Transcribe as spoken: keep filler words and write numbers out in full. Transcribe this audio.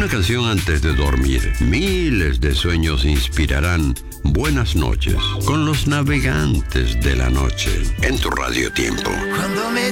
Una canción antes de dormir. Miles de sueños inspirarán buenas noches con los navegantes de la noche en tu Radio Tiempo. Cuando me